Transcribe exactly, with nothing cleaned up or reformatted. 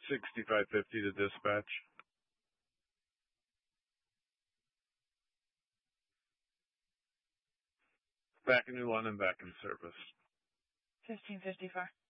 sixty-five fifty to dispatch. Back in New London, back in service. fifteen fifty-four.